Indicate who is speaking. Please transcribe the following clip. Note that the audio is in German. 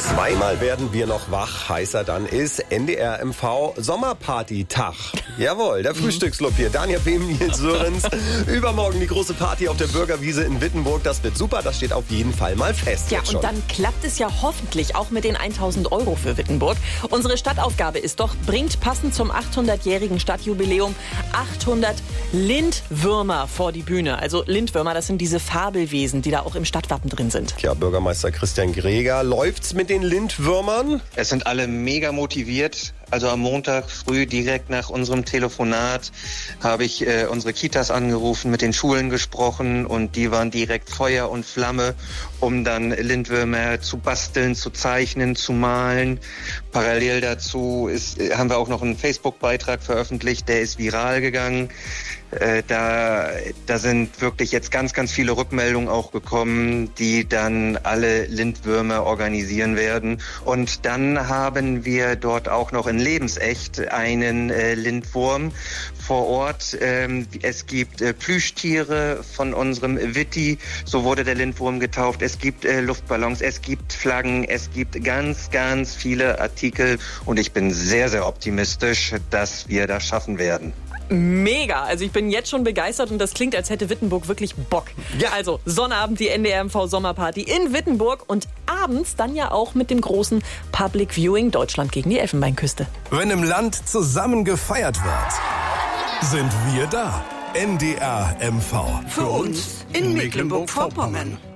Speaker 1: Zweimal werden wir noch wach, heißer dann ist NDR MV Sommerparty-Tag. Jawohl, der Frühstücksclub hier. Daniel Behm, Nils Sörens. Übermorgen die große Party auf der Bürgerwiese in Wittenburg. Das wird super, das steht auf jeden Fall mal fest.
Speaker 2: Ja, und dann klappt es ja hoffentlich auch mit den 1.000 € für Wittenburg. Unsere Stadtaufgabe ist doch, bringt passend zum 800-jährigen Stadtjubiläum 800 Lindwürmer vor die Bühne. Also Lindwürmer, das sind diese Fabelwesen, die da auch im Stadtwappen drin sind.
Speaker 1: Ja, Bürgermeister Christian Greger, läuft's mit den Lindwürmern?
Speaker 3: Es sind alle mega motiviert. Also am Montag früh direkt nach unserem Telefonat habe ich unsere Kitas angerufen, mit den Schulen gesprochen und die waren direkt Feuer und Flamme, um dann Lindwürmer zu basteln, zu zeichnen, zu malen. Parallel dazu haben wir auch noch einen Facebook-Beitrag veröffentlicht, der ist viral gegangen. Da sind wirklich jetzt ganz, ganz viele Rückmeldungen auch gekommen, die dann alle Lindwürmer organisieren werden. Und dann haben wir dort auch noch in lebensecht einen Lindwurm vor Ort. Es gibt Plüschtiere von unserem Witti, so wurde der Lindwurm getauft. Es gibt Luftballons, es gibt Flaggen, es gibt ganz, ganz viele Artikel. Und ich bin sehr, sehr optimistisch, dass wir das schaffen werden.
Speaker 2: Mega, also ich bin jetzt schon begeistert und das klingt, als hätte Wittenburg wirklich Bock. Ja. Also Sonnabend die NDR MV Sommerparty in Wittenburg und abends dann ja auch mit dem großen Public Viewing Deutschland gegen die Elfenbeinküste.
Speaker 4: Wenn im Land zusammen gefeiert wird, sind wir da. NDR MV.
Speaker 5: Für uns in Mecklenburg-Vorpommern.